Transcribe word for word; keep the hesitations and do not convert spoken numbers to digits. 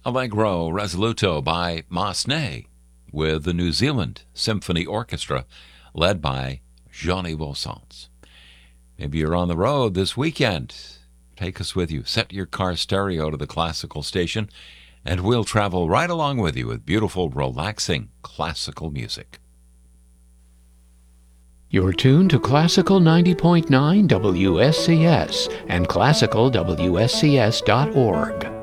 Allegro Resoluto by Massenet with the New Zealand Symphony Orchestra led by Johnny Bosans. Maybe you're on the road this weekend. Take us with you. Set your car stereo to the classical station, and we'll travel right along with you with beautiful, relaxing classical music. You're tuned to Classical ninety point nine W S C S and classical W S C S dot org.